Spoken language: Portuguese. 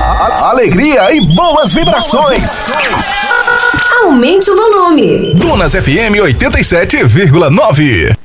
Alegria e boas vibrações. Aumente o volume. Dunas FM 87,9.